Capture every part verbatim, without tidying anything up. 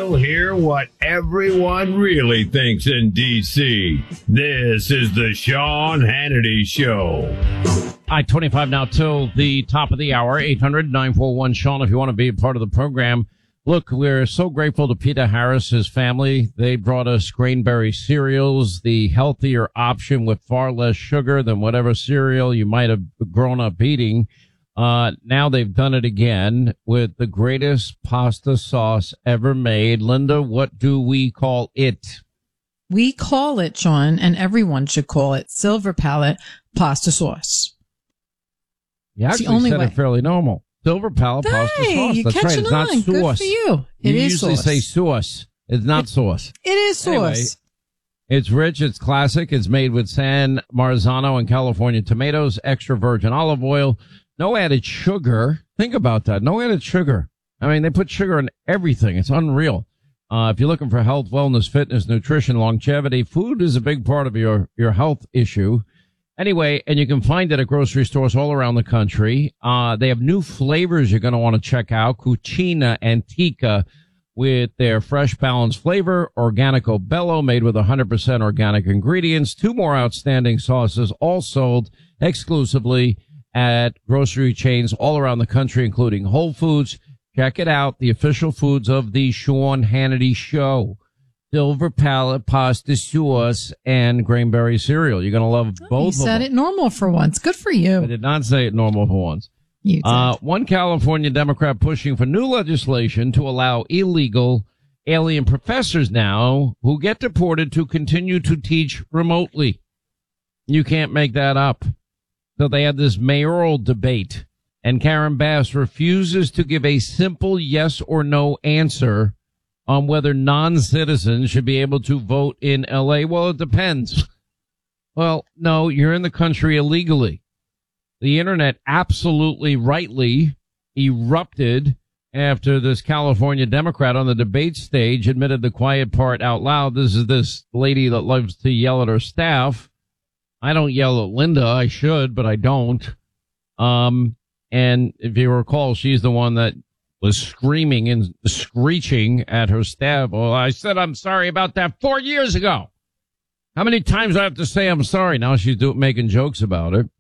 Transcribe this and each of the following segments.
You'll hear what everyone really thinks in D C. This is the Sean Hannity Show. I twenty-five now till the top of the hour. eight hundred nine four one Sean if you want to be a part of the program. Look, we're so grateful to Peter Harris, his family. They brought us Grainberry cereals, the healthier option with far less sugar than whatever cereal you might have grown up eating. Uh, now they've done it again with the greatest pasta sauce ever made. Linda, what do we call it? We call it, Sean, and everyone should call it, Silver Palette pasta sauce. You actually said way. it fairly normal. Silver Palette hey, pasta sauce. You're That's right. It's not on. sauce. Good for you. It you is usually sauce. say sauce. It's not it, sauce. It is sauce. Anyway, it's rich. It's classic. It's made with San Marzano and California tomatoes, extra virgin olive oil, no added sugar. Think about that. No added sugar. I mean, they put sugar in everything. It's unreal. Uh, if you're looking for health, wellness, fitness, nutrition, longevity, food is a big part of your, your health issue. Anyway, and you can find it at grocery stores all around the country. Uh, they have new flavors you're going to want to check out. Cucina Antica with their fresh balanced flavor. Organico Bello made with one hundred percent organic ingredients. Two more outstanding sauces, all sold exclusively at grocery chains all around the country, including Whole Foods. Check it out. The official foods of the Sean Hannity Show. Silver Palette pasta sauce and Grainberry cereal. You're going to love both oh, you of them. said it normal for once. Good for you. I did not say it normal for once. You did. Uh, one California Democrat pushing for new legislation to allow illegal alien professors now who get deported to continue to teach remotely. You can't make that up. So they had this mayoral debate, and Karen Bass refuses to give a simple yes or no answer on whether non-citizens should be able to vote in L A. Well, it depends. Well, no, you're in the country illegally. The internet absolutely rightly erupted after this California Democrat on the debate stage admitted the quiet part out loud. This is this lady that loves to yell at her staff. I don't yell at Linda. I should, but I don't. Um, and if you recall, she's the one that was screaming and screeching at her staff. Well, I said I'm sorry about that four years ago. How many times do I have to say I'm sorry? Now she's do, making jokes about it.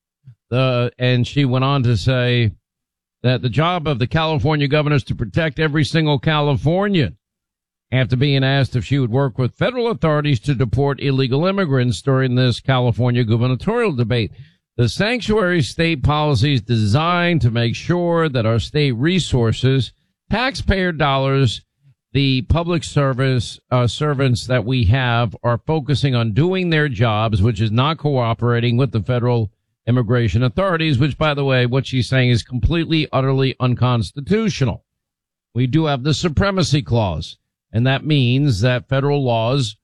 The, and she went on to say that the job of the California governor is to protect every single Californian. After being asked if she would work with federal authorities to deport illegal immigrants during this California gubernatorial debate. The sanctuary state policy is designed to make sure that our state resources, taxpayer dollars, the public service uh, servants that we have are focusing on doing their jobs, which is not cooperating with the federal immigration authorities, which, by the way, what she's saying is completely, utterly unconstitutional. We do have the supremacy clause, and that means that federal laws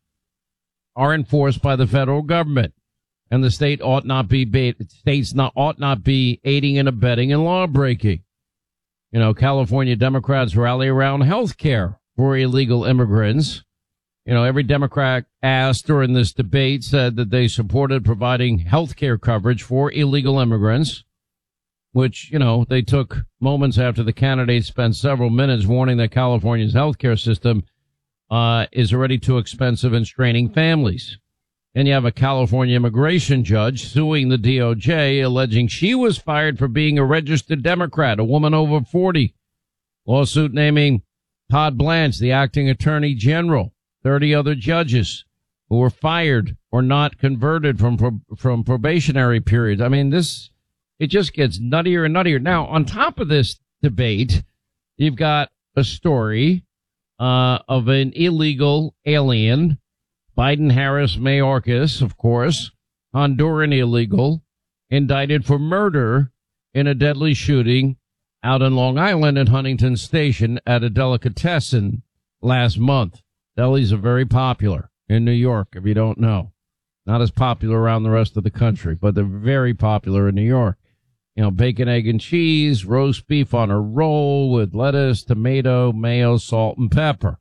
are enforced by the federal government. And the state ought not be, states not, ought not be aiding and abetting in law breaking. You know, California Democrats rally around health care for illegal immigrants. You know, every Democrat asked during this debate said that they supported providing health care coverage for illegal immigrants, which, you know, they took moments after the candidates spent several minutes warning that California's health care system, uh, is already too expensive and straining families. And you have a California immigration judge suing the D O J, alleging she was fired for being a registered Democrat, a woman over forty. Lawsuit naming Todd Blanche, the acting attorney general, thirty other judges who were fired or not converted from from probationary periods. I mean, this, it just gets nuttier and nuttier. Now, on top of this debate, you've got a story uh of an illegal alien, Biden-Harris Mayorkas, of course, Honduran illegal, indicted for murder in a deadly shooting out in Long Island at Huntington Station at a delicatessen last month. Delis are very popular in New York, if you don't know. Not as popular around the rest of the country, but they're very popular in New York. You know, bacon, egg, and cheese, roast beef on a roll with lettuce, tomato, mayo, salt, and pepper.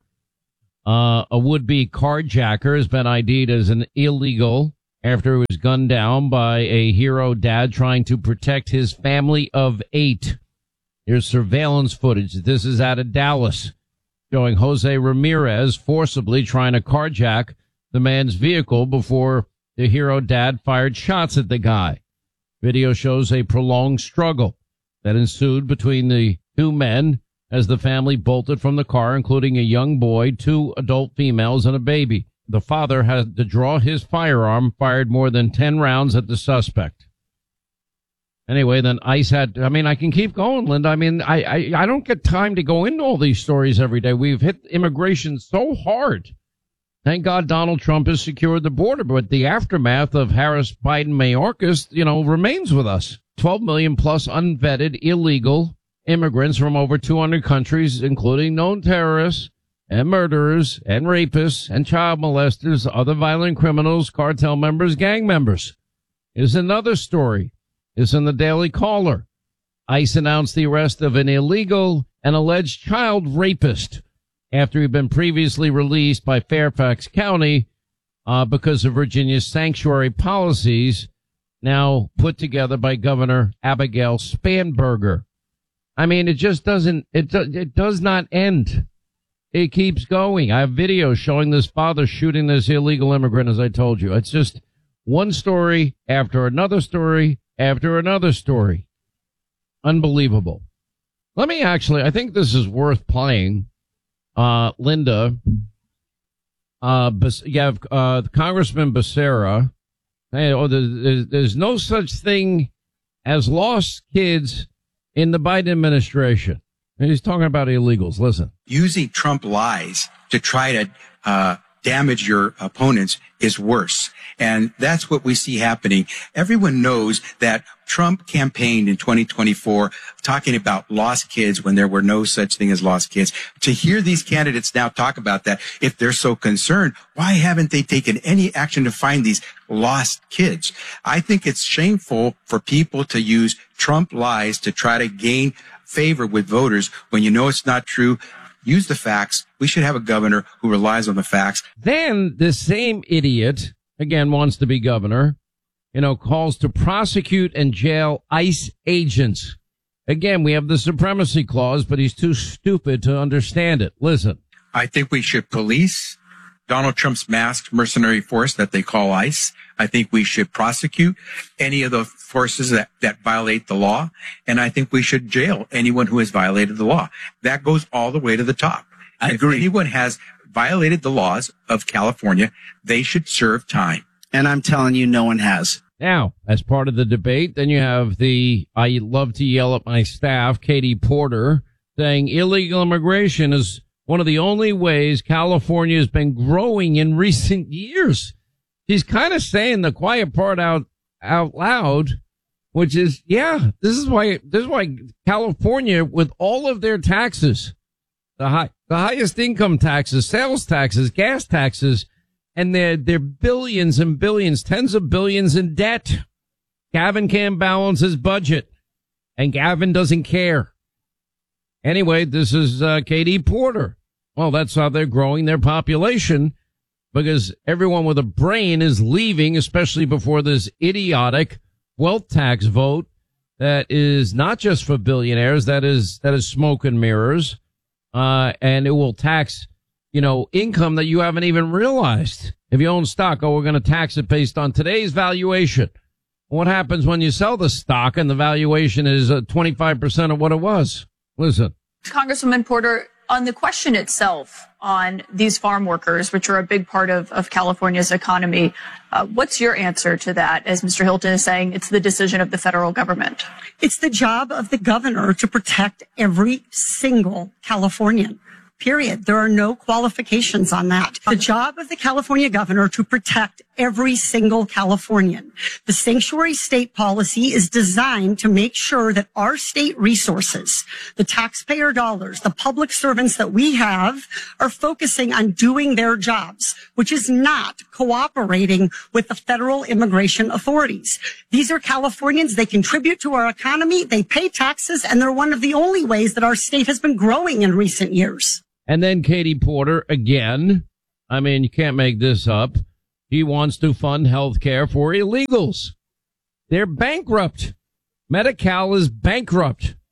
Uh, a would-be carjacker has been I D'd as an illegal after he was gunned down by a hero dad trying to protect his family of eight. Here's surveillance footage. This is out of Dallas. showing Jose Ramirez forcibly trying to carjack the man's vehicle before the hero dad fired shots at the guy. Video shows a prolonged struggle that ensued between the two men as the family bolted from the car, including a young boy, two adult females, and a baby. The father had to draw his firearm, fired more than ten rounds at the suspect. Anyway, then ICE had, I mean, I can keep going, Linda. I mean, I, I, I don't get time to go into all these stories every day. We've hit immigration so hard. Thank God Donald Trump has secured the border, but the aftermath of Harris-Biden-Mayorkas, you know, remains with us. twelve million plus unvetted illegal immigrants from over two hundred countries, including known terrorists and murderers and rapists and child molesters, other violent criminals, cartel members, gang members. Here's another story. It's in the Daily Caller. ICE announced the arrest of an illegal and alleged child rapist after he'd been previously released by Fairfax County uh, because of Virginia's sanctuary policies, now put together by Governor Abigail Spanberger. I mean, it just doesn't, it, do, it does not end. It keeps going. I have videos showing this father shooting this illegal immigrant, as I told you. It's just one story after another story after another story. Unbelievable. Let me actually, I think this is worth playing. Uh, Linda, uh, you have, uh, Congressman Becerra. Hey, oh, there's, there's no such thing as lost kids in the Biden administration. And he's talking about illegals. Listen. Using Trump lies to try to uh damage your opponents is worse. And that's what we see happening. Everyone knows that Trump campaigned in twenty twenty-four talking about lost kids when there were no such thing as lost kids. To hear these candidates now talk about that, if they're so concerned, why haven't they taken any action to find these lost kids? I think it's shameful for people to use Trump lies to try to gain favor with voters when you know it's not true. Use the facts. We should have a governor who relies on the facts. Then this same idiot, again, wants to be governor, you know, calls to prosecute and jail ICE agents. Again, we have the supremacy clause, but he's too stupid to understand it. Listen. I think we should police Donald Trump's masked mercenary force that they call ICE. I think we should prosecute any of the forces that, that violate the law. And I think we should jail anyone who has violated the law. That goes all the way to the top. I agree. If anyone has violated the laws of California, they should serve time. And I'm telling you, no one has. Now, as part of the debate, then you have the, I love to yell at my staff, Katie Porter, saying illegal immigration is one of the only ways California has been growing in recent years. She's kind of saying the quiet part out, out loud, which is, yeah, this is why, this is why California, with all of their taxes, the high, the highest income taxes, sales taxes, gas taxes, and they're, they're billions and billions, tens of billions in debt. Gavin can't balance his budget, and Gavin doesn't care. Anyway, this is uh, Katie Porter. Well, that's how they're growing their population, because everyone with a brain is leaving, especially before this idiotic wealth tax vote that is not just for billionaires, that is, that is smoke and mirrors. Uh, and it will tax, you know, income that you haven't even realized. If you own stock, oh, we're going to tax it based on today's valuation. What happens when you sell the stock and the valuation is uh, twenty-five percent of what it was? Listen. Congresswoman Porter, on the question itself on these farm workers, which are a big part of, of California's economy, uh, what's your answer to that? As Mister Hilton is saying, it's the decision of the federal government. It's the job of the governor to protect every single Californian. Period. There are no qualifications on that. The job of the California governor to protect every single Californian. The sanctuary state policy is designed to make sure that our state resources, the taxpayer dollars, the public servants that we have are focusing on doing their jobs, which is not cooperating with the federal immigration authorities. These are Californians. They contribute to our economy. They pay taxes, and they're one of the only ways that our state has been growing in recent years. And then Katie Porter again. I mean, you can't make this up. He wants to fund health care for illegals. They're bankrupt. Medi-Cal is bankrupt.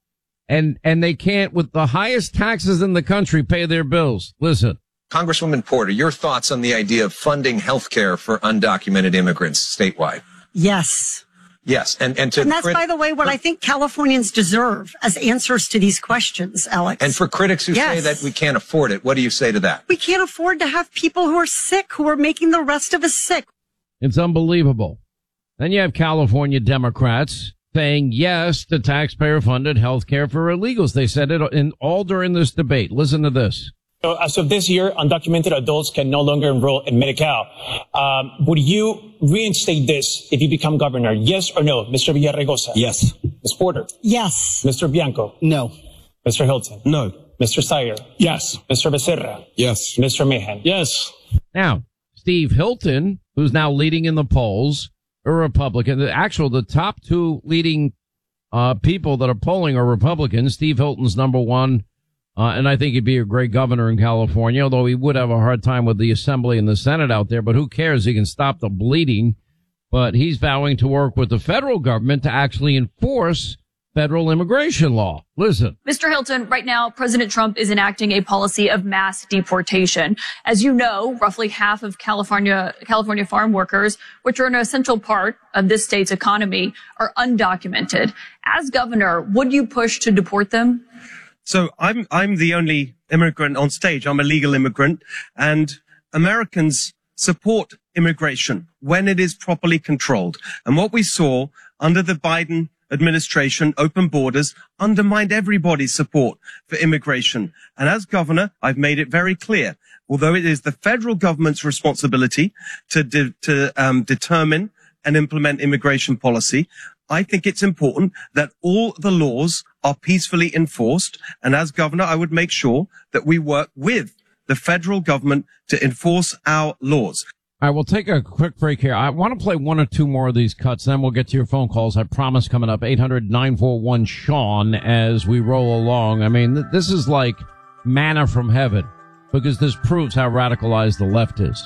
and, and they can't, with the highest taxes in the country, pay their bills. Listen. Congresswoman Porter, your thoughts on the idea of funding health care for undocumented immigrants statewide? Yes. Yes. And, and to And that's, crit- by the way, what I think Californians deserve as answers to these questions, Alex. And for critics who Yes. say that we can't afford it, what do you say to that? We can't afford to have people who are sick, who are making the rest of us sick. It's unbelievable. Then you have California Democrats saying yes to taxpayer-funded health care for illegals. They said it in all during this debate. Listen to this. So as of this year, undocumented adults can no longer enroll in Medi-Cal. Um, would you reinstate this if you become governor? Yes or no? Mister Villaraigosa? Yes. Miz Porter? Yes. Mister Bianco? No. Mister Hilton? No. Mister Steyer? Yes. Mister Becerra? Yes. Mister Mahan? Yes. Now, Steve Hilton, who's now leading in the polls, a Republican. The actual, the top two leading uh people that are polling are Republicans. Steve Hilton's number one. Uh, and I think he'd be a great governor in California, although he would have a hard time with the Assembly and the Senate out there. But who cares? He can stop the bleeding. But he's vowing to work with the federal government to actually enforce federal immigration law. Listen. Mister Hilton, right now, President Trump is enacting a policy of mass deportation. As you know, roughly half of California, California farm workers, which are an essential part of this state's economy, are undocumented. As governor, would you push to deport them? So I'm, I'm the only immigrant on stage. I'm a legal immigrant, and Americans support immigration when it is properly controlled. And what we saw under the Biden administration, open borders, undermined everybody's support for immigration. And as governor, I've made it very clear, although it is the federal government's responsibility to, de- to um, determine and implement immigration policy, I think it's important that all the laws are peacefully enforced. And as governor, I would make sure that we work with the federal government to enforce our laws. All right, we'll take a quick break here. I want to play one or two more of these cuts, then we'll get to your phone calls. I promise coming up, eight hundred nine four one Sean as we roll along. I mean, th- this is like manna from heaven because this proves how radicalized the left is.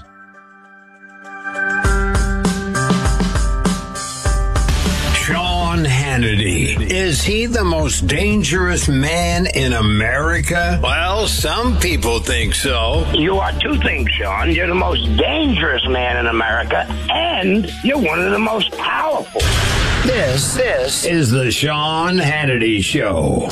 Sean Hannity. Is he the most dangerous man in America? Well, some people think so. You are two things, Sean. You're the most dangerous man in America, and you're one of the most powerful. This, this is the Sean Hannity Show.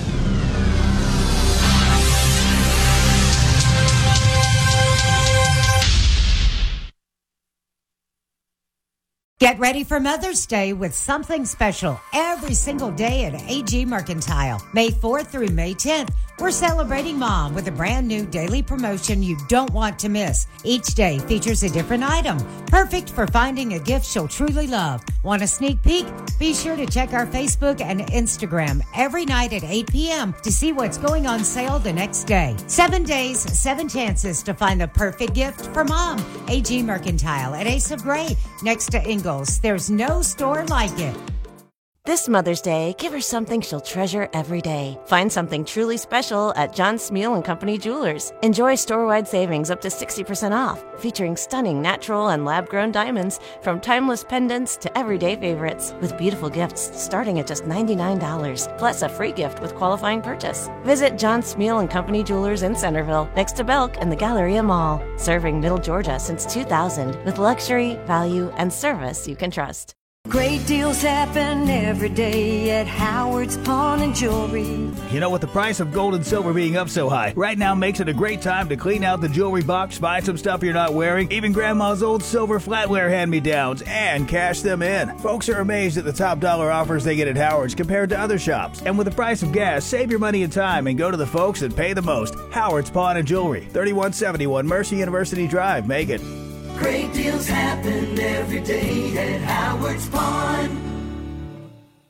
Get ready for Mother's Day with something special every single day at A G Mercantile. May fourth through May tenth, we're celebrating Mom with a brand new daily promotion you don't want to miss. Each day features a different item, perfect for finding a gift she'll truly love. Want a sneak peek? Be sure to check our Facebook and Instagram every night at eight p.m. to see what's going on sale the next day. Seven days, seven chances to find the perfect gift for Mom. A G Mercantile at Ace of Gray, next to Ingalls. There's no store like it. This Mother's Day, give her something she'll treasure every day. Find something truly special at John Smeal and Company Jewelers. Enjoy store-wide savings up to sixty percent off, featuring stunning natural and lab-grown diamonds from timeless pendants to everyday favorites, with beautiful gifts starting at just ninety-nine dollars, plus a free gift with qualifying purchase. Visit John Smeal and Company Jewelers in Centerville, next to Belk and the Galleria Mall, serving Middle Georgia since two thousand, with luxury, value, and service you can trust. Great deals happen every day at Howard's Pawn and Jewelry. You know, with the price of gold and silver being up so high, right now makes it a great time to clean out the jewelry box, buy some stuff you're not wearing, even Grandma's old silver flatware hand-me-downs, and cash them in. Folks are amazed at the top dollar offers they get at Howard's compared to other shops. And with the price of gas, save your money and time and go to the folks that pay the most. Howard's Pawn and Jewelry, thirty-one seventy-one Mercy University Drive, Macon. Great deals happen every day at Howard's Pawn.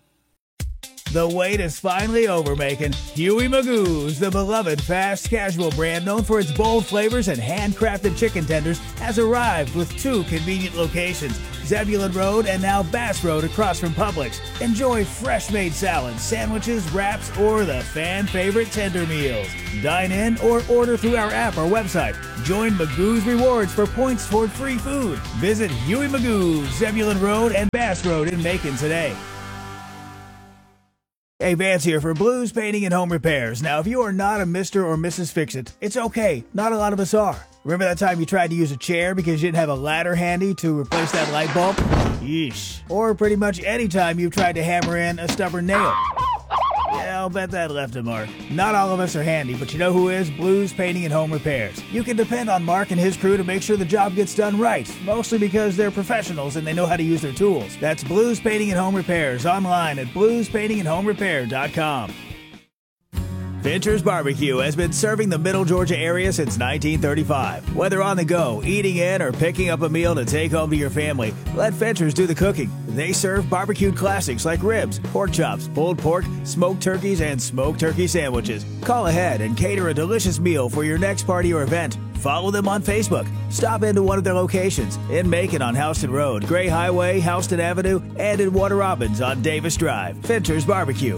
The wait is finally over, Macon. Huey Magoo's, the beloved fast casual brand known for its bold flavors and handcrafted chicken tenders, has arrived with two convenient locations, Zebulon Road and now Bass Road across from Publix. Enjoy fresh-made salads, sandwiches, wraps, or the fan-favorite tender meals. Dine in or order through our app or website. Join Magoo's Rewards for points toward free food. Visit Huey Magoo's, Zebulon Road and Bass Road in Macon today. Hey, Vance here for Blues Painting and Home Repairs. Now, if you are not a Mister or Missus Fix-It, it's okay. Not a lot of us are. Remember that time you tried to use a chair because you didn't have a ladder handy to replace that light bulb? Yeesh. Or pretty much any time you've tried to hammer in a stubborn nail. Yeah, I'll bet that left a mark. Not all of us are handy, but you know who is? Blues Painting and Home Repairs. You can depend on Mark and his crew to make sure the job gets done right, mostly because they're professionals and they know how to use their tools. That's Blues Painting and Home Repairs, online at blues painting and home repair dot com. Fincher's Barbecue has been serving the Middle Georgia area since nineteen thirty-five. Whether on the go, eating in, or picking up a meal to take home to your family, let Fincher's do the cooking. They serve barbecued classics like ribs, pork chops, pulled pork, smoked turkeys, and smoked turkey sandwiches. Call ahead and cater a delicious meal for your next party or event. Follow them on Facebook. Stop into one of their locations in Macon on Houston Road, Gray Highway, Houston Avenue, and in Warner Robins on Davis Drive. Fincher's Barbecue.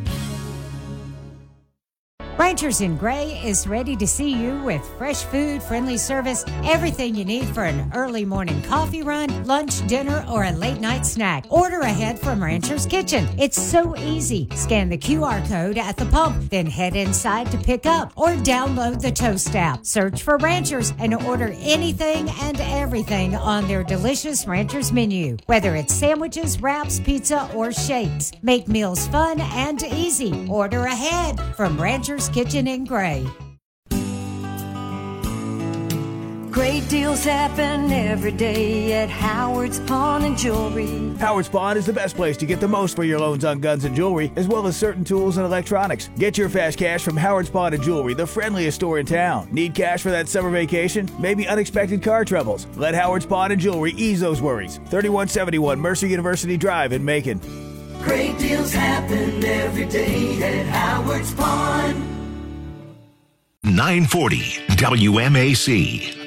Ranchers in Gray is ready to see you with fresh food, friendly service, everything you need for an early morning coffee run, lunch, dinner, or a late night snack. Order ahead from Rancher's Kitchen. It's so easy. Scan the Q R code at the pump, then head inside to pick up or download the Toast app. Search for Ranchers and order anything and everything on their delicious Ranchers menu. Whether it's sandwiches, wraps, pizza, or shakes. Make meals fun and easy. Order ahead from Ranchers Kitchen in Gray. Great deals happen every day at Howard's Pawn and Jewelry. Howard's Pawn is the best place to get the most for your loans on guns and jewelry, as well as certain tools and electronics. Get your fast cash from Howard's Pawn and Jewelry, the friendliest store in town. Need cash for that summer vacation? Maybe unexpected car troubles? Let Howard's Pawn and Jewelry ease those worries. thirty-one seventy-one Mercer University Drive in Macon. Great deals happen every day at Howard's Pawn. nine forty W M A C.